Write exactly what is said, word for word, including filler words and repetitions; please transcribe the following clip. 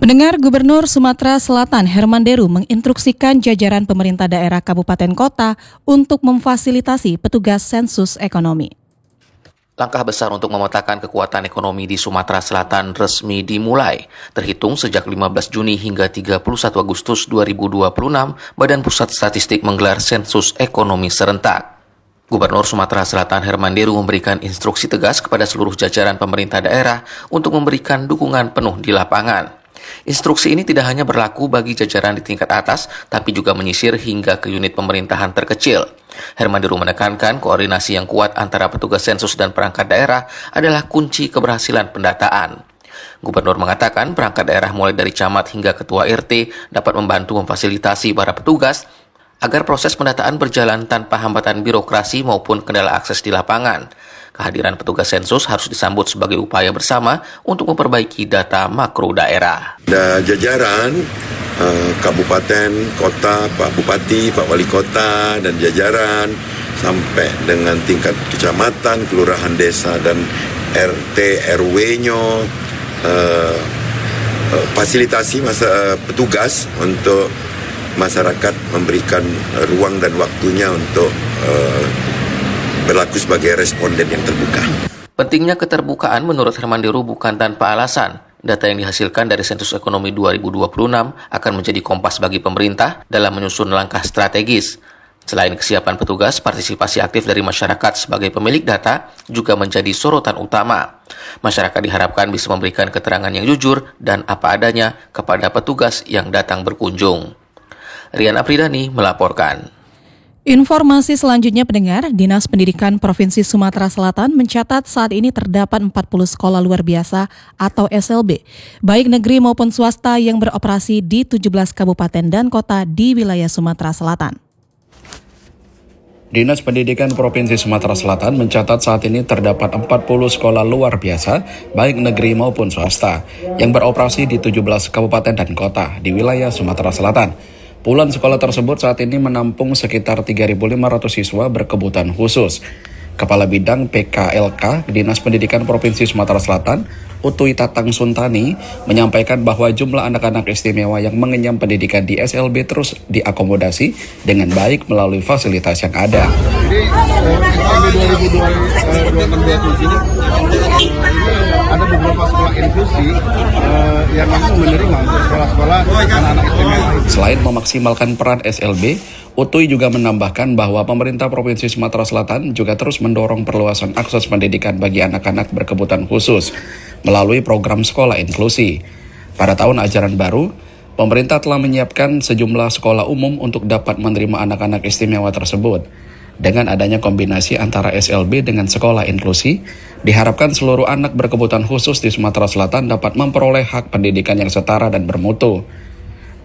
Pendengar, Gubernur Sumatera Selatan Herman Deru menginstruksikan jajaran pemerintah daerah kabupaten kota untuk memfasilitasi petugas sensus ekonomi. Langkah besar untuk memetakan kekuatan ekonomi di Sumatera Selatan resmi dimulai. Terhitung sejak lima belas Juni hingga tiga puluh satu Agustus dua ribu dua puluh enam, Badan Pusat Statistik menggelar sensus ekonomi serentak. Gubernur Sumatera Selatan Herman Deru memberikan instruksi tegas kepada seluruh jajaran pemerintah daerah untuk memberikan dukungan penuh di lapangan. Instruksi ini tidak hanya berlaku bagi jajaran di tingkat atas, tapi juga menyisir hingga ke unit pemerintahan terkecil. Herman Deru menekankan koordinasi yang kuat antara petugas sensus dan perangkat daerah adalah kunci keberhasilan pendataan. Gubernur mengatakan perangkat daerah mulai dari camat hingga ketua R T dapat membantu memfasilitasi para petugas agar proses pendataan berjalan tanpa hambatan birokrasi maupun kendala akses di lapangan. Kehadiran petugas sensus harus disambut sebagai upaya bersama untuk memperbaiki data makro daerah. Ada jajaran eh, kabupaten, kota, Pak Bupati, Pak Wali Kota, dan jajaran sampai dengan tingkat kecamatan, kelurahan, desa, dan R T, R W-nya eh, eh, fasilitasi masa, eh, petugas untuk masyarakat, memberikan ruang dan waktunya untuk eh, berlaku sebagai responden yang terbuka. Pentingnya keterbukaan menurut Herman Deru bukan tanpa alasan. Data yang dihasilkan dari sensus ekonomi dua ribu dua puluh enam akan menjadi kompas bagi pemerintah dalam menyusun langkah strategis. Selain kesiapan petugas, partisipasi aktif dari masyarakat sebagai pemilik data juga menjadi sorotan utama. Masyarakat diharapkan bisa memberikan keterangan yang jujur dan apa adanya kepada petugas yang datang berkunjung. Rian Apridani melaporkan. Informasi selanjutnya, pendengar, Dinas Pendidikan Provinsi Sumatera Selatan mencatat saat ini terdapat empat puluh sekolah luar biasa atau S L B, baik negeri maupun swasta yang beroperasi di tujuh belas kabupaten dan kota di wilayah Sumatera Selatan. Dinas Pendidikan Provinsi Sumatera Selatan mencatat saat ini terdapat empat puluh sekolah luar biasa, baik negeri maupun swasta, yang beroperasi di tujuh belas kabupaten dan kota di wilayah Sumatera Selatan. Puluhan sekolah tersebut saat ini menampung sekitar tiga ribu lima ratus siswa berkebutuhan khusus. Kepala Bidang P K L K Dinas Pendidikan Provinsi Sumatera Selatan, Utui Tatang Suntani, menyampaikan bahwa jumlah anak-anak istimewa yang mengenyam pendidikan di S L B terus diakomodasi dengan baik melalui fasilitas yang ada. Jadi, S L B dua ribu dua puluh enam dua tujuh ini ada beberapa sekolah inklusi uh, yang memang menerima untuk sekolah-sekolah anak-anak istimewa. Selain memaksimalkan peran S L B, Utui juga menambahkan bahwa pemerintah Provinsi Sumatera Selatan juga terus mendorong perluasan akses pendidikan bagi anak-anak berkebutuhan khusus melalui program sekolah inklusi. Pada tahun ajaran baru, pemerintah telah menyiapkan sejumlah sekolah umum untuk dapat menerima anak-anak istimewa tersebut. Dengan adanya kombinasi antara S L B dengan sekolah inklusi, diharapkan seluruh anak berkebutuhan khusus di Sumatera Selatan dapat memperoleh hak pendidikan yang setara dan bermutu.